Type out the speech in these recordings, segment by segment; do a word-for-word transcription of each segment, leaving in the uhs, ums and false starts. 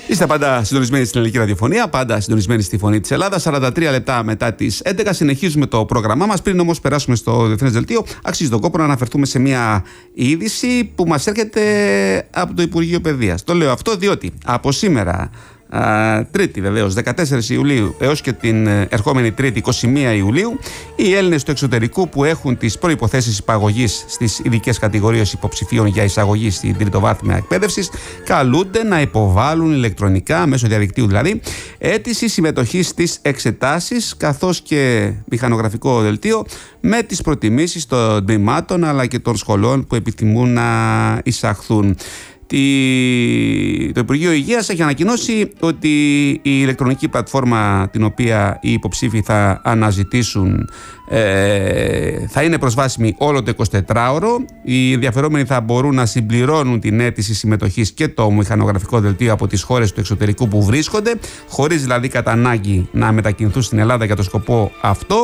Είστε πάντα συντονισμένοι στην ελληνική ραδιοφωνία, πάντα συντονισμένοι στη Φωνή της Ελλάδας. σαράντα τρία λεπτά μετά τις έντεκα συνεχίζουμε το πρόγραμμά μας. Πριν όμως περάσουμε στο Διεθνές Δελτίο, αξίζει τον κόπο να αναφερθούμε σε μια είδηση που μας έρχεται από το Υπουργείο Παιδείας. Το λέω αυτό διότι από σήμερα, Uh, Τρίτη βεβαίως, δεκατέσσερις Ιουλίου έως και την ερχόμενη Τρίτη, είκοσι μία Ιουλίου, οι Έλληνες του εξωτερικού που έχουν τις προϋποθέσεις υπαγωγής στις ειδικές κατηγορίες υποψηφίων για εισαγωγή στην τριτοβάθμια εκπαίδευση καλούνται να υποβάλουν ηλεκτρονικά, μέσω διαδικτύου δηλαδή, αίτηση συμμετοχής στις εξετάσεις καθώς και μηχανογραφικό δελτίο με τις προτιμήσεις των τμήματων αλλά και των σχολών που επιθυμούν να εισαχθούν. Το Υπουργείο Υγείας έχει ανακοινώσει ότι η ηλεκτρονική πλατφόρμα την οποία οι υποψήφοι θα αναζητήσουν ε, θα είναι προσβάσιμη όλο το εικοσιτετράωρο. Οι ενδιαφερόμενοι θα μπορούν να συμπληρώνουν την αίτηση συμμετοχής και το μηχανογραφικό δελτίο από τις χώρες του εξωτερικού που βρίσκονται, χωρίς δηλαδή κατά ανάγκη να μετακινηθούν στην Ελλάδα για το σκοπό αυτό.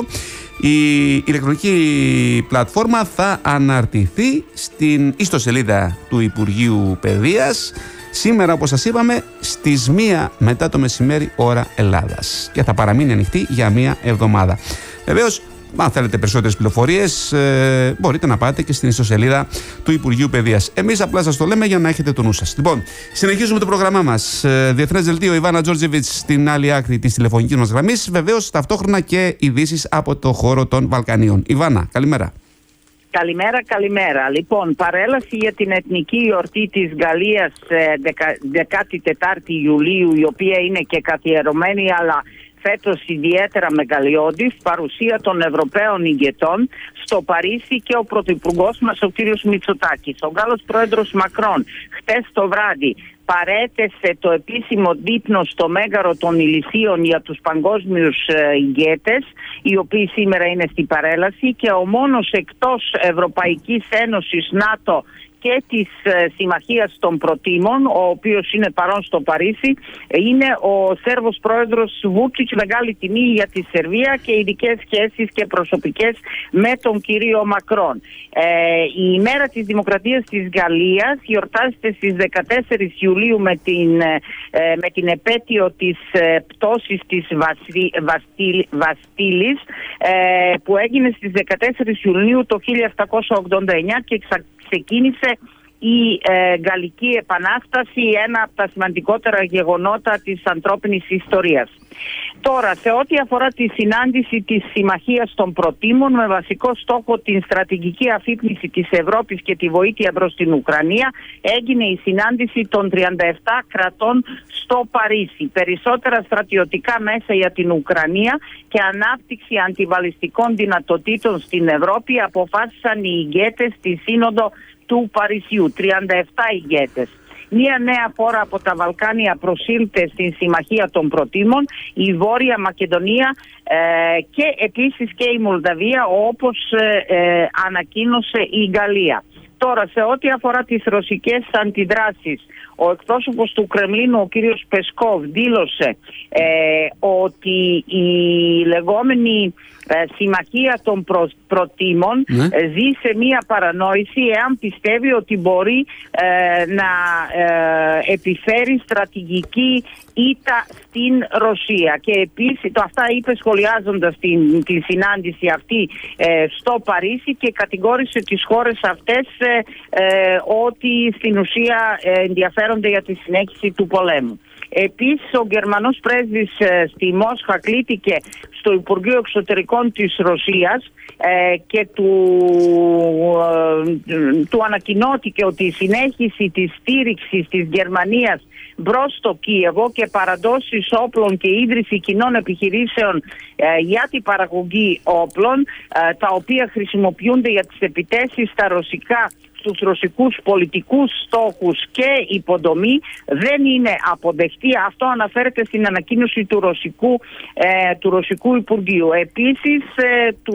Η ηλεκτρονική πλατφόρμα θα αναρτηθεί στην ιστοσελίδα του Υπουργείου Παιδείας σήμερα, όπως σας είπαμε, στις μία μετά το μεσημέρι ώρα Ελλάδας και θα παραμείνει ανοιχτή για μία εβδομάδα. Βεβαίως, αν θέλετε περισσότερες πληροφορίες, ε, μπορείτε να πάτε και στην ιστοσελίδα του Υπουργείου Παιδείας. Εμείς απλά σας το λέμε για να έχετε το νου σας. Λοιπόν, συνεχίζουμε το πρόγραμμά μας. Ε, Διεθνές Δελτίο, Ιβάνα Τζόρτζεβιτς στην άλλη άκρη της τηλεφωνικής μας γραμμής. Βεβαίως, ταυτόχρονα και ειδήσεις από το χώρο των Βαλκανίων. Ιβάνα, καλημέρα. Καλημέρα, καλημέρα. Λοιπόν, παρέλαση για την εθνική γιορτή της Γαλλίας δεκατέσσερις Ιουλίου, η οποία είναι και καθιερωμένη, αλλά φέτος ιδιαίτερα μεγαλειώδης, παρουσία των Ευρωπαίων ηγετών στο Παρίσι και ο πρωθυπουργός μας ο κύριος Μητσοτάκης. Ο Γάλλος πρόεδρος Μακρόν χτες το βράδυ παρέτεσε το επίσημο δείπνο στο Μέγαρο των Ηλυσίων για τους παγκόσμιους ηγέτες, οι οποίοι σήμερα είναι στην παρέλαση, και ο μόνος εκτός Ευρωπαϊκής Ένωσης, ΝΑΤΟ και της Συμμαχίας των Προτίμων, ο οποίος είναι παρόν στο Παρίσι, είναι ο Σέρβος πρόεδρος Βούτσιτς. Μεγάλη τιμή για τη Σερβία και ειδικές σχέσεις και προσωπικές με τον κύριο Μακρόν. Ε, η ημέρα της Δημοκρατίας της Γαλλίας γιορτάζεται στις δεκατέσσερις Ιουλίου με την, ε, με την επέτειο της ε, πτώσης της Βασί, Βαστίλ, Βαστίλης, ε, που έγινε στις δεκατέσσερις Ιουλίου το χίλια επτακόσια ογδόντα εννιά και ξεκίνησε η ε, Γαλλική Επανάσταση, ένα από τα σημαντικότερα γεγονότα της ανθρώπινης ιστορίας. Τώρα, σε ό,τι αφορά τη συνάντηση της Συμμαχίας των Προτίμων με βασικό στόχο την στρατηγική αφύπνιση της Ευρώπης και τη βοήθεια προς την Ουκρανία, έγινε η συνάντηση των τριάντα επτά κρατών στο Παρίσι. Περισσότερα στρατιωτικά μέσα για την Ουκρανία και ανάπτυξη αντιβαλιστικών δυνατοτήτων στην Ευρώπη αποφάσισαν οι ηγέτες στη Σύνοδο του Παρισιού, τριάντα επτά ηγέτες. Μία νέα χώρα από τα Βαλκάνια προσήλθε στην Συμμαχία των Προτίμων, η Βόρεια Μακεδονία ε, και επίσης και η Μολδαβία, όπως ε, ε, ανακοίνωσε η Γαλλία. Τώρα, σε ό,τι αφορά τις ρωσικές αντιδράσεις, ο εκπρόσωπος του Κρεμλίνου, ο κύριος Πεσκόβ, δήλωσε ε, ότι η λεγόμενη ε, Συμμαχία των προ, Προτίμων ναι. ε, ζει σε μία παρανόηση εάν πιστεύει ότι μπορεί ε, να ε, επιφέρει στρατηγική ήττα στην Ρωσία. Και επίσης, το αυτά είπε σχολιάζοντας την, την συνάντηση αυτή ε, στο Παρίσι, και κατηγόρησε τις χώρες αυτές ε, ε, ότι στην ουσία ε, ενδιαφέρονται για τη συνέχιση του πολέμου. Επίσης, ο Γερμανός πρέσβης ε, στη Μόσχα κλήθηκε στο Υπουργείο Εξωτερικών της Ρωσίας ε, και του, ε, του ανακοινώθηκε ότι η συνέχιση της στήριξης της Γερμανίας μπρος στο Κίεβο και παραδόσεις όπλων και ίδρυση κοινών επιχειρήσεων ε, για την παραγωγή όπλων, ε, τα οποία χρησιμοποιούνται για τις επιτέσεις στα ρωσικά, στους ρωσικούς πολιτικούς στόχους και υποδομή, δεν είναι αποδεκτή. Αυτό αναφέρεται στην ανακοίνωση του ρωσικού, ε, του ρωσικού Υπουργείου. Επίσης, ε, του